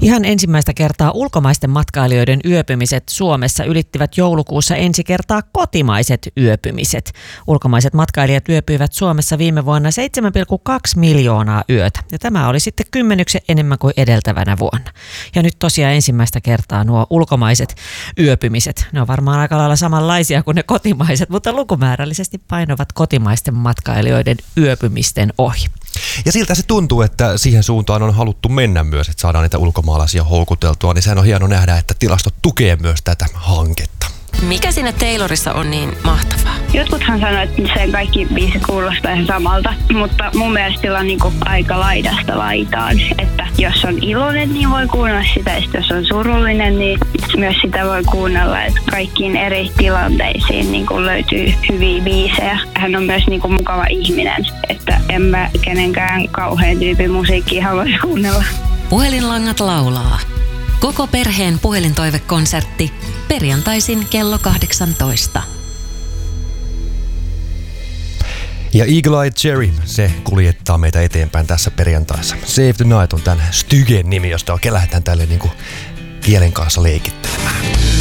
Ihan ensimmäistä kertaa ulkomaisten matkailijoiden yöpymiset Suomessa ylittivät joulukuussa ensi kertaa kotimaiset yöpymiset. Ulkomaiset matkailijat yöpyivät Suomessa viime vuonna 7,2 miljoonaa yötä. Ja tämä oli sitten 10 enemmän kuin edeltävänä vuonna. Ja nyt tosiaan ensimmäistä kertaa nuo ulkomaiset yöpymiset. Ne on varmaan aika lailla samanlaisia kuin ne kotimaiset, mutta lukumäärällisesti painovat kotimaisten matkailijoiden yöpymisten ohi. Ja siltä se tuntuu, että siihen suuntaan on haluttu mennä myös, että saadaan niitä ulkomaalaisia houkuteltua, niin sehän on hieno nähdä, että tilastot tukee myös tätä hanketta. Mikä siinä Taylorissa on niin mahtavaa? Jotkuthan sanoo, että sen kaikki biisit kuulostaa ihan samalta, mutta mun mielestä sillä on niinku aika laidasta laitaan. Että jos on iloinen, niin voi kuunnella sitä, ja jos on surullinen, niin myös sitä voi kuunnella. Että kaikkiin eri tilanteisiin niinku löytyy hyviä biisejä. Hän on myös niinku mukava ihminen, että en mä kenenkään kauhean tyypin musiikkia haluaisi kuunnella. Puhelinlangat laulaa. Koko perheen puhelintoivekonsertti perjantaisin kello 18. Ja Eagle Eye Cherry, se kuljettaa meitä eteenpäin tässä perjantaissa. Save the Night on tämän Stygen nimi, josta oikein lähdetään tälle niinku kielen kanssa leikittelemään.